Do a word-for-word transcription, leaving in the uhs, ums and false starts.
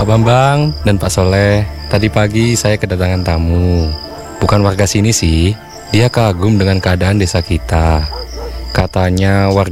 Pak Bambang dan Pak Soleh, tadi pagi saya kedatangan tamu. Bukan warga sini sih, dia kagum dengan keadaan desa kita. Katanya warga